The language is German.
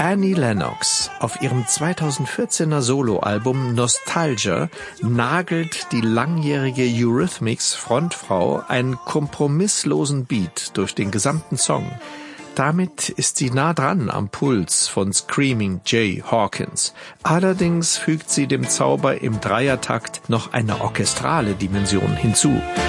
Annie Lennox auf ihrem 2014er Soloalbum Nostalgia nagelt die langjährige Eurythmics-Frontfrau einen kompromisslosen Beat durch den gesamten Song. Damit ist sie nah dran am Puls von Screaming Jay Hawkins. Allerdings fügt sie dem Zauber im Dreiertakt noch eine orchestrale Dimension hinzu.